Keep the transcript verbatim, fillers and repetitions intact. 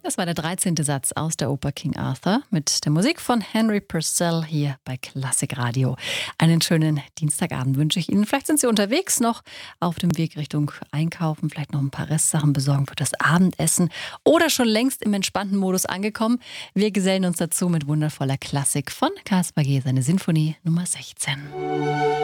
Das war der dreizehnte Satz aus der Oper King Arthur mit der Musik von Henry Purcell hier bei Klassik Radio. Einen schönen Dienstagabend wünsche ich Ihnen. Vielleicht sind Sie unterwegs noch auf dem Weg Richtung Einkaufen, vielleicht noch ein paar Restsachen besorgen für das Abendessen oder schon längst im entspannten Modus angekommen. Wir gesellen uns dazu mit wundervoller Klassik von Caspar G. Seine Sinfonie Nummer sechzehn.